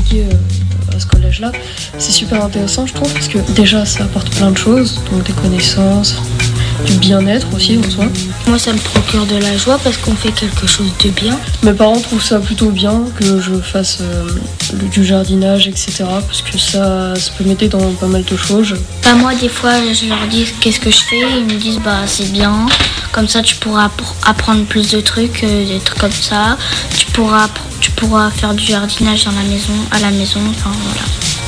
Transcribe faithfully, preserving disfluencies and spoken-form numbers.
étudier euh, à ce collège-là. C'est super intéressant, je trouve, parce que déjà, ça apporte plein de choses, donc des connaissances, du bien-être aussi en soi. Moi, ça me procure de la joie parce qu'on fait quelque chose de bien. Mes parents trouvent ça plutôt bien que je fasse euh, le- du jardinage, et cetera. Parce que ça, ça peut m'aider dans pas mal de choses. Bah, moi, des fois, je leur dis qu'est-ce que je fais. Ils me disent bah c'est bien. Comme ça, tu pourras appr- apprendre plus de trucs, euh, des trucs comme ça. Tu pourras, appr- tu pourras faire du jardinage dans la maison, à la maison. Enfin voilà.